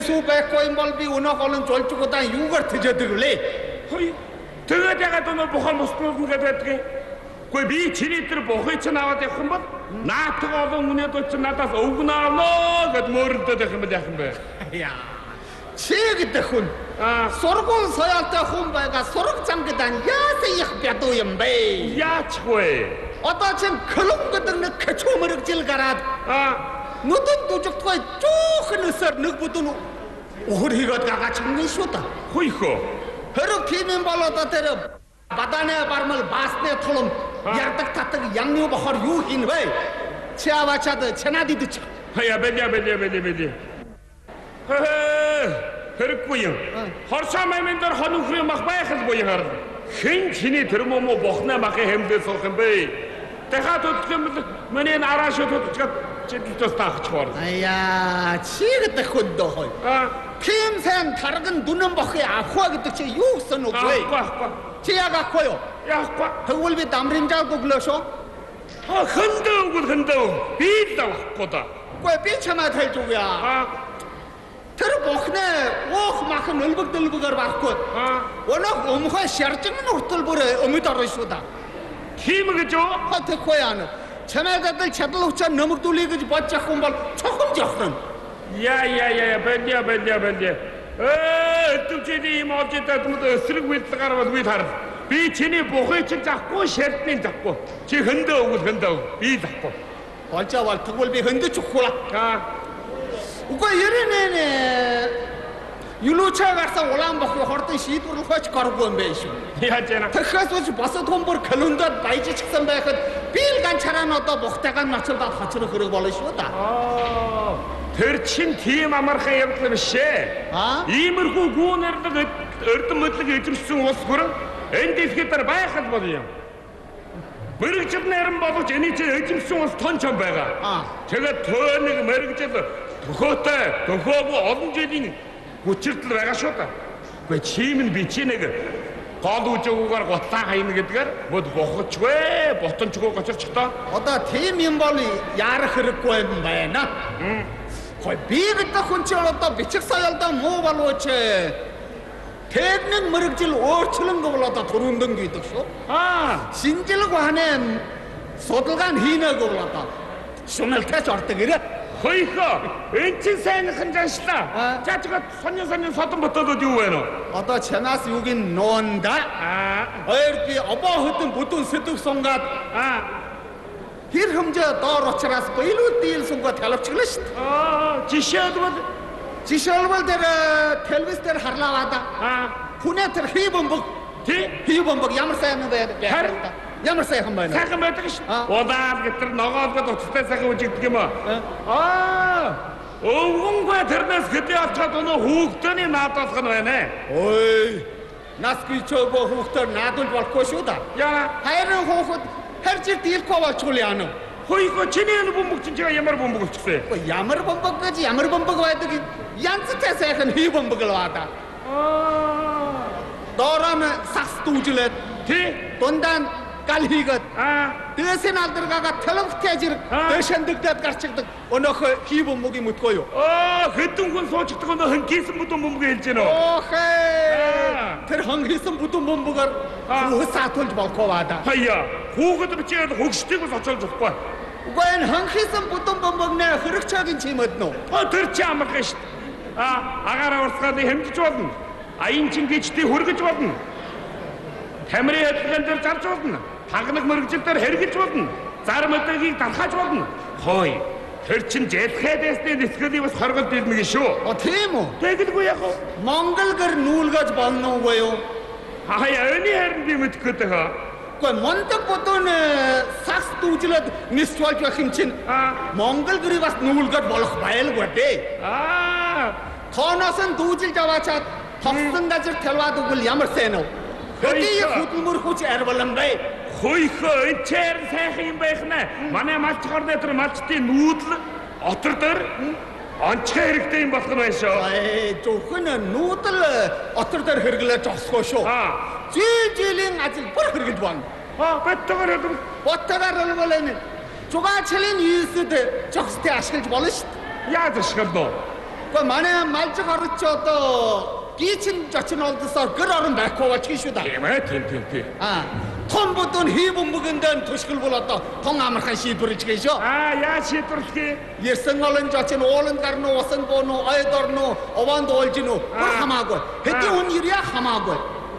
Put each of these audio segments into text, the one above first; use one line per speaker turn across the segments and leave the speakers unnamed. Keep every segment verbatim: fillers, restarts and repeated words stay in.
Субэхгүй юм бол би өнөө голон жолж удаа юугаар тэжээдэг лээ.
Хөөе. Тэгээд ягаад өнөө бухан муснууд гэдэг юм. Гүй би чиний тэр бухыг ч аваад явах юм бол наатах олон үнэд ч надаас өвгөн авнаа гэд мөрөдөд явах юм яах юм бэ?
Яа. Чи гэдэг хүн.
Аа,
сургууль соёолтой хүн байгаа сураг зам гэдэг нь яасан их бядуу юм бэ?
яачгүй.
Одоо чинь клуб гэдэг нэг качуу мөрөгжил гараад
Аа,
нүдэн дужигдгүй жоохон өсөр нэг бүдүүн өхөр хийгээд гаргаач юм шүү дээ.
хүйхөө.
Хэрэг тийм юм бол одоо тэр бадааны бармал баасны тулам ярдаг татаг ямны бохор юу хийн вэ? Чи аваачаад чанаад идэж.
Хаяа бэлээ бэлээ бэлээ бэлээ. Хээ, хэрэггүй юм. Хоршоо маймын дээр хоног мах байхад буян хар. Хэн чиний тэр мөм бохны махын хэмдээ суух юм бэ? Дахиад хөдлөм миний арааш хөдлөж чиглэлээс таахчгаар.
Аяа, чи гэдэг хүн дөө хой.
Аа,
Тийм сайн тарган дүнэн бохыг авах гэдэг чи юу гэсэн үг вэ?
аахгүй аахгүй.
Чи яг авахгүй юу?
Яахгүй.
Тэгвэл би дамринжааг өглөө шүү.
А хëндөө үгүй хëндөө. Би л авахгүй да.
Гүй би чамайг хэлж өгье.
Аа,
Тэр бохны уух мах нөлбөг дөлбөгээр байхгүй.
аа.
Өнөөх өмхөө шаржин хүртэл бүр өмд орно шүү да.
Тийм гэж юу?
Хот тэгэхгүй яана. Чамайг адил чадал учаар нөмөгдүүлээ гэж бодож авах юм бол чухам жоохно.
Яа яа яа бэлээ бэлээ бэлээ. Ээ, түчиний юм олж идэх юм өсрэг үйлдэл гарвал би тар. Би чиний бухыг чи захгүй, шалтны захгүй. Чи хëндөө үгүй хëндөө. Би захгүй.
Болжаа бол тэгвэл би хөндөж өгөхгүй.
Аа,
Үгүй яринэ. Юлуучаа гарсан улаан бохны хордон шийдвэрлэх хоч гаргүй юм байна шүү.
яаж яана?
Тэрхээс үгүй босод хүн бүр календад баяжчихсан байхад би л ганцаараа нь одоо бухтайгаа ноцолдоод хоцрох хэрэг болно шүү да.
Аа, тэр чин тийм амархан явдал биш ээ.
Аа?
Иймэрхүү гүүнэрдэг өрдөн модлог эзэмшсэн улс бүрэн энэ дэлхийд байхад бол юм. Мэргэжил нэрэн боловч энэ чинь эзэмшсэн улс тон чам байгаа.
Аа.
Тэгээд төөнийг мэргэжил төхөөтэй төхөөгүй олон жилийн хүчирдэл байгаа шүү дээ. Гэхдээ чим нь би чи нэг гол үжигүүгээр готлаа хайна гэдгээр бод бохочгүй, ботончгүй гоцорчтой.
Одоо тийм юм бол яарах хэрэггүй юм байна. Хой би гэдэг хүн чинь одоо бичих соёлдоо муу болооч. Техник мэргэжил өөрчлөн гэвэл одоо түрүүндэн гэдэг шүү.
Аа,
Шинжилгээ ханаа судалгаа нь хийнэ гэвэл одоо шуналтаач ордог ирээ.
хөөйхөө, энэ чинь сайнхан жаншлаа. За чигээ сонин сонин содон ботоод юу вэ нөө?
Одоо чанаас юуг нь нуунда.
Аа,
Хоёр би обоо хөдөн бүдүүн сэдв сунгаад
аа,
хэр хэмжээ доор учраас илүү дийл сунгаад талавчлаа шүү дээ.
аа, жишээд бол
Жишээлбэл тэр телевиз дээр харлаа да.
аа,
Хүнээ тэр хий бомбог,
тий?
хий бомбог ямар сайн вэ?
Харин.
Ямар сайхан байна.
Сайхан байдаг ш.
Аа.
Удаад гэтэр ногоолгод уцтай сайхан үжигдэг юм аа. Аа. Өвгөнгөө тэрнээс хэдий авчаад өнөө хүүхдөний наадуулах нь байна ээ.
Ой. Нас гिचөөгөө хүүхдээр наадуул болохгүй шүү да.
Яа,
Хайрын хүүхэд харж дийлэхгүй болчихвол яана.
хөөйхөө чиний энэ бөмбөг чинь чигээ ямар бөмбөг болчихсон бэ?
Ямар бомбог гэж ямар бомбог байдаг янзтай сайхан хий бомбог л баада.
Аа.
Доороо нь сагс дүүжлээд
Тий?
дундаа нь гал хийгээд
Аа.
дээсийн алдаргаагаа телевизтэй зэрэг
Аа.
дэшэндэгдээд гарчигдаг. Өнөөхөө хий бомбогийн мөтгөө юу?
Аа, хэдэн хүн суучдаг өнөө хөнгийсэн бүдүүн бөмбөг хэлж гэнэ үү?
Охээ.
Аа.
Тэр хангисан бүдүүн бомбогаар
Аа.
хүүхэд саатуулж болохгүй баада.
Хаяа. Хүүхэд бичээд хөгжтгийг бас очоолж болохгүй.
Үгүй энэ хангисан бүдүүн бомбог нэ хэрэгчаагийн чимэд нөө.
Аа, тэр чи амархан шүү дээ. Аа, агаараа урсгаад хэмжиж болно. Аян чингэжтэй хүргэж болно. Тамирын хөдөлгөөн дээр зарж болно. Ханганах мэрэгжил дээр хэрэгж болно. Зар мэдрэгийг дархаж болно. Хой. Тэр чин жэлхэдэсний нэсгэлийн бас хоргол дилмэг шүү.
О тийм үү?
Тэгэлгүй яг уу.
Монгол гэр нүүлгэж болно уу юу?
Хаяа, өний харин би мэдхгүй даа.
Үгүй мондог бүдүүн сагс дүүжлээд нисч болж байх юм чинь.
Аа.
Монгол гэрийг бас нүүлгэж болох байлгүй дээ.
Аа.
Тооноос нь дүүжилж аваачаад тогсон газар талваад өгвөл ямар сайн вэ? Хөдий хөдөлмөр хүч арвалан бай.
Хөөйхөө, энэ чээр сайхан юм байх нэ. Манай малчгаар дээр малчтын нүүдэл отор дээр онцгой хэрэгтэй юм болох нь байна шүү.
Ай, зөвхөн нүүдэл отор дээр хэрэглэж осгүй шүү.
Аа.
Жил жилийн ажил бүр хэрэгж байна.
Аа, баттгаар өгөх.
Боттогаар бол энэ зугаачлын юусэд жогстой ашиглаж болно шүү дээ.
Яаж ашиглав?
그 만에 말적 하루쳐도 기친 자친 올드서 그러는 백호가 치슈다.
Эмэ тийм тийм тийм.
아, 톰부터 희분 묵은된 도식을 불렀다. 동아메리칸 시브리치게죠.
Аа яа шийдвэрлэхээ?
예성얼은 자친 올은 가르노 와선 보노 아이더노 어반도 올지노 그 하마고. 해티 온 일이야 하마고.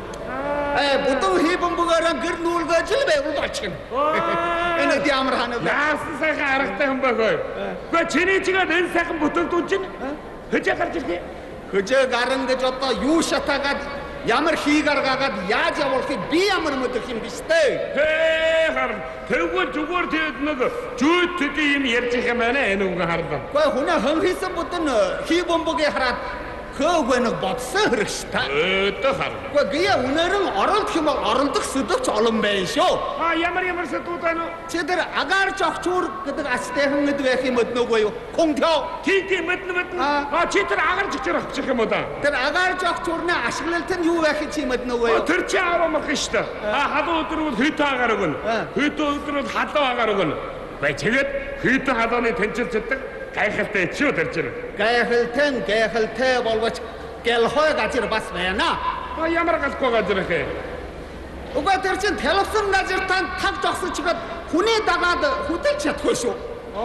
에 보통 희분 묵어랑 그 놀가 질배고 같이. 에네 디아mer 하는 거.
Яасан сайхан аргатай хүн байхой. Гэхдээ чиний чигээр энэ сайхан бүтэн чинь хөжөө гарч ирлээ.
그저 가는 게 좋다 유샤타가 ямар хийгар гагаад яаж явуулахыг би ямар мэдэх юм биш дээ.
Хээ хар тэгвэл зүгээр тэгээд нэг зүйт төдий юм ярьж их юм байна энэ үгэн харлаа.
Гэхдээ хүнээ хөнхийсэн бүтэн хий бомбогийн хараад хөөгөнөг бодсон хэрэгштэй.
Өөдөө хар.
Гэхдээ гээ үнээрэн оролдох юм бол оролдох сэдвч олон байна шүү.
Аа ямар ямар сэдвүүд байна уу?
Чи тэр агаар жогчуур гэдэг ачтайхан гэдэг байх юм мэднэгүй юу? Контё.
Тийм тийм мэднэ мэднэ. Аа чи тэр агаар жигчээр авчих юм уу да?
Тэр агаар жогчуурны ашиглалт нь юу байх чи мэднэгүй юу?
Тэр чи аваа мах штэ. Аа халуун өдөр бол хүйт агаар өгнө. Хүйт өдөр бол халуун агаар өгнө. Бай тэгээд хүйт халууны тэнцэлцдэг гайхалтай чи тэр чинь.
Гайхалтай гайхалтай болвоч гэлхой газар бас байна.
Аа ямар галгүй газар ихэ?
Уга тэр чинь телевизэн газартаа тав зогсочгээд хүний дагаад хөдөлж чадахгүй шүү.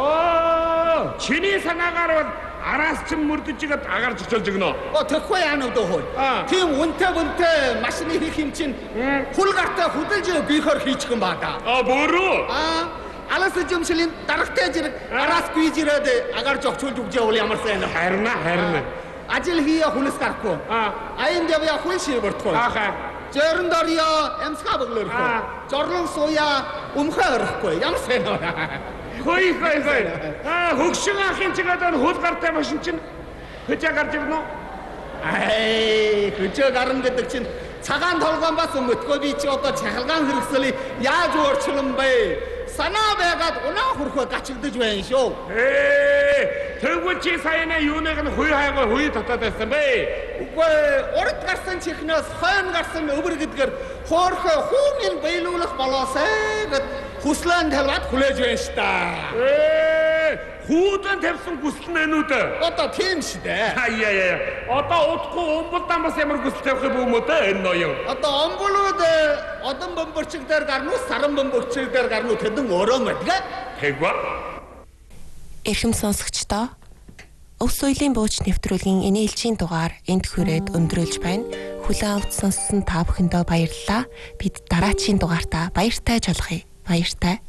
Оо, чиний санаагаар бол араас ч мөрдөж игээд агаар жичүүлж өгнө.
Оо тэгэхгүй яанууд хөө. Тийм үнтэй үнтэй машины хийх юм чинь хул гартаа хөдөлж бихор хийчих юм ба та.
Аа буруу.
Аа алаас жимшлийн дарагтай зэрэг араас гүйж ирээд агаар жогчуулж өгч явал ямар сайн.
Харин харин.
Ажил хийя хүлээс гарахгүй.
Аа.
Аян дэвя хүн шивэртгүй.
Ааха.
Жэрэн дорё эмсга bëглөрхгүй. Жорлон сууя өмхөөрөхгүй. Ямар сайн вэ?
Хой хой хой. Аа хөгшин ахын чигээр хөл гартай машин чинь хөжөө гарч ирнэ.
Ай, хөжөө гарна гэдэг чинь цагаан толгоон бас өмтгөө би чи одоо чахалгаан хэрэгслийг яаж өөрчлөн бэ? Санаа байгаад унаа хөрхөө гачигдаж байна шүү.
Ээ, тэгвэл чи саяна юуныг нь хуй хайгаа хуй татаад байсан бэ?
Үгүй, урд гарсан чихнээс хойно гарсан өвөр гэдгээр хоорхоо хүүмийн биелүүлэх болоосай гэд хүслэн талбад хүлээж байна штэ.
Ээ, хүүдэн тавьсан хүсэл нэнүүд.
Одоо тийм шүү дээ.
Аяа яа. Одоо удахгүй умбалдан бас ямар хүсэл тавих юм бэ энэ ноён?
Одоо омболууд одон бомбөрчиг дээр гарна уу, саран бомбөрчиг дээр гарна уу тэдэн өөрөө мэдгээ.
Тэгвэ.
Эрхэм сонсогчдоо Өв соёлын бууч нэвтрүүлгийн энэ элчийн дугаар энд хүрээд өндөрлөж байна. Хүлээн авч сонссон та бүхэндээ баярлалаа. Бид дараачийн дугаартаа баяртай жолохъё. Баяртай.